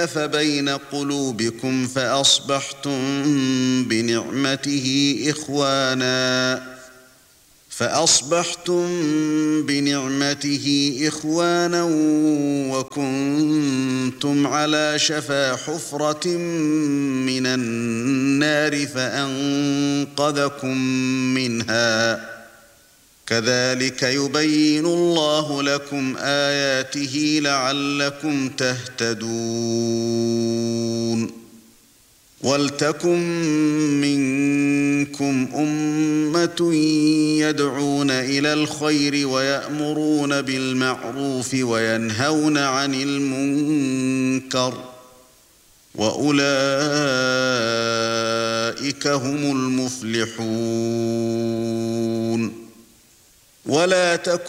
بين قلوبكم فأصبحتم بنعمته إخوانا وكنتم على شفا حفرة من النار فأنقذكم منها كذلك يبين الله لكم آياته لعلكم تهتدون ولتكن منكم أمة يدعون إلى الخير ويأمرون بالمعروف وينهون عن المنكر وأولئك هم المفلحون ولا تكن